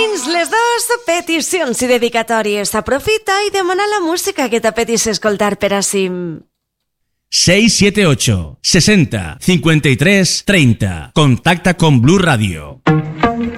Tens les dues peticions i dedicatòries. Aprofita i demana la música que t'apetis escoltar per ací. 678 60 53 30. Contacta con Blu Radio.